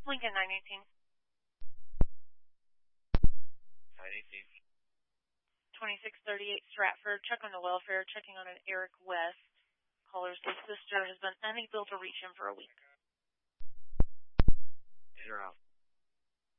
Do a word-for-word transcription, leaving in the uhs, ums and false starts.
Lincoln nine eighteen. nine eighteen. twenty-six thirty-eight Stratford, check on the welfare, checking on an Eric West. Caller's sister has been unable to reach him for a week. In or out?